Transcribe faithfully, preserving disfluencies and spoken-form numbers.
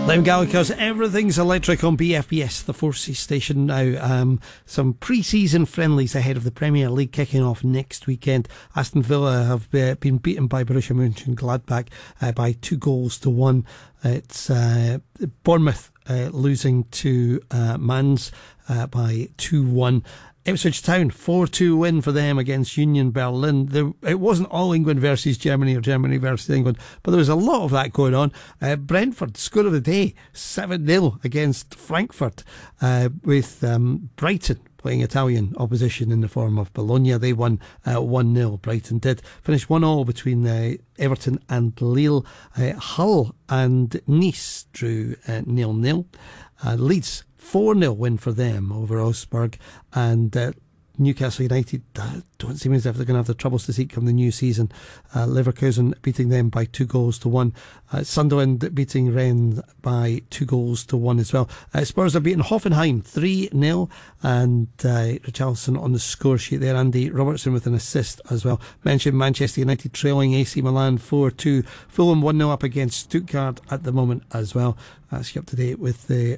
Liam Gallagher's Everything's Electric on B F B S, the Forces station now. Um, some pre-season friendlies ahead of the Premier League kicking off next weekend. Aston Villa have uh, been beaten by Borussia Mönchengladbach uh, by two goals to one. It's uh, Bournemouth uh, losing to uh, Mainz uh, by two one. Ipswich Town, four two win for them against Union Berlin. There, it wasn't all England versus Germany or Germany versus England, but there was a lot of that going on. Uh, Brentford, score of the day, seven nil against Frankfurt, uh, with um, Brighton playing Italian opposition in the form of Bologna. They won uh, one nil, Brighton did. Finished one all between uh, Everton and Lille. Uh, Hull and Nice drew uh, nil nil. Uh, Leeds, four nil win for them over Augsburg, and uh, Newcastle United uh, don't seem as if they're going to have the troubles to seek come the new season. Uh, Leverkusen beating them by two goals to one. Uh, Sunderland beating Rennes by two goals to one as well. Uh, Spurs are beating Hoffenheim three nil, and uh, Richarlison on the score sheet there. Andy Robertson with an assist as well. Mentioned Manchester United trailing A C Milan four two. Fulham one nil up against Stuttgart at the moment as well. That's you up to date with the